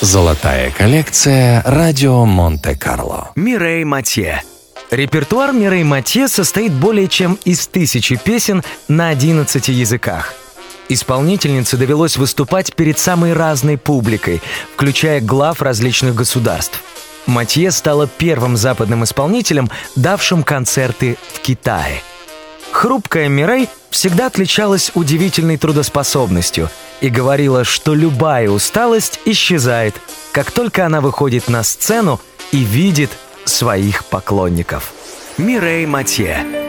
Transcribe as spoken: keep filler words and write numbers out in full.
Золотая коллекция «Радио Монте-Карло». Мирей Матье. Репертуар Мирей Матье состоит более чем из тысячи песен на одиннадцати языках. Исполнительнице довелось выступать перед самой разной публикой, включая глав различных государств. Матье стала первым западным исполнителем, давшим концерты в Китае. Хрупкая Мирей всегда отличалась удивительной трудоспособностью и говорила, что любая усталость исчезает, как только она выходит на сцену и видит своих поклонников. Мирей Матье.